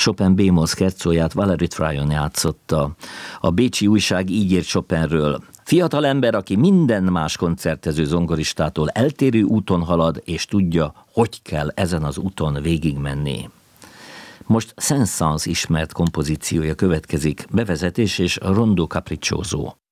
Chopin B-moll szkerzóját Valery Tryon játszotta. A bécsi újság így írt Chopinről: fiatal ember, aki minden más koncertező zongoristától eltérő úton halad, és tudja, hogy kell ezen az úton végigmenni. Most Saint-Saëns ismert kompozíciója következik, bevezetés és Rondo Capriccioso.